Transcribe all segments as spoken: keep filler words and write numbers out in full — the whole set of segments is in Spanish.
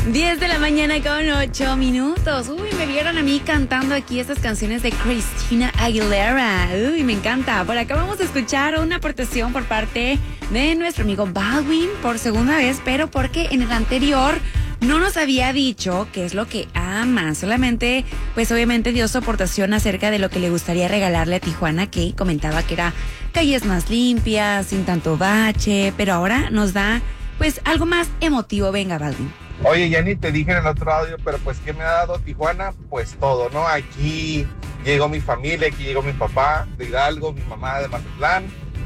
diez de la mañana con ocho minutos. Uy, me vieron a mí cantando aquí estas canciones de Christina Aguilera. Uy, me encanta. Por acá vamos a escuchar una aportación por parte de nuestro amigo Baldwin por segunda vez, pero porque en el anterior no nos había dicho qué es lo que ama. Solamente, pues obviamente dio su aportación acerca de lo que le gustaría regalarle a Tijuana, que comentaba que era calles más limpias, sin tanto bache, pero ahora nos da pues algo más emotivo. Venga, Baldwin. Oye, ya ni te dije en el otro audio, pero pues ¿qué me ha dado Tijuana? Pues todo, ¿no? Aquí llegó mi familia, aquí llegó mi papá de Hidalgo, mi mamá de Mazatlán.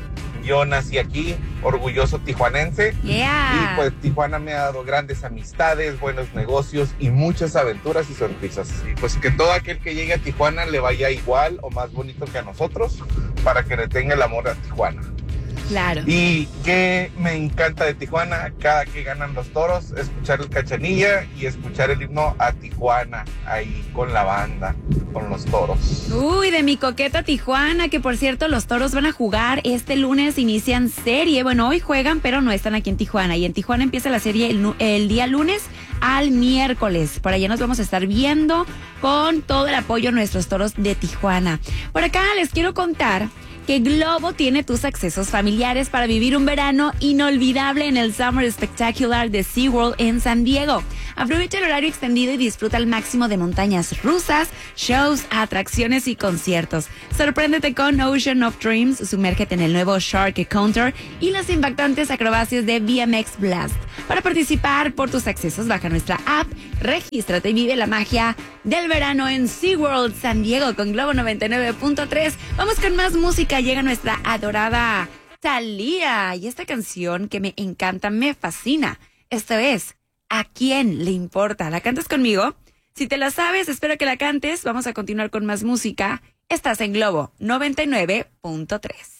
Yo nací aquí, orgulloso tijuanense. Yeah. Y pues Tijuana me ha dado grandes amistades, buenos negocios y muchas aventuras y sonrisas. Y pues que todo aquel que llegue a Tijuana le vaya igual o más bonito que a nosotros, para que le tenga el amor a Tijuana. Claro. Y que me encanta de Tijuana, cada que ganan los Toros, escuchar el Cachanilla y escuchar el himno a Tijuana, ahí con la banda, con los Toros. Uy, de mi coqueta Tijuana, que por cierto los Toros van a jugar este lunes, inician serie. Bueno, hoy juegan, pero no están aquí en Tijuana. Y en Tijuana empieza la serie el, el día lunes al miércoles. Por allá nos vamos a estar viendo con todo el apoyo a nuestros Toros de Tijuana. Por acá les quiero contar que Globo tiene tus accesos familiares para vivir un verano inolvidable en el Summer Spectacular de SeaWorld en San Diego. Aprovecha el horario extendido y disfruta al máximo de montañas rusas, shows, atracciones y conciertos. Sorpréndete con Ocean of Dreams, sumérgete en el nuevo Shark Counter y las impactantes acrobacias de B M X Blast. Para participar por tus accesos, baja nuestra app, regístrate y vive la magia del verano en SeaWorld San Diego con Globo noventa y nueve punto tres. Vamos con más música. Llega nuestra adorada Thalía y esta canción que me encanta, me fascina. Esto es ¿A quién le importa? ¿La cantas conmigo? Si te la sabes, espero que la cantes. Vamos a continuar con más música. Estás en Globo noventa y nueve punto tres.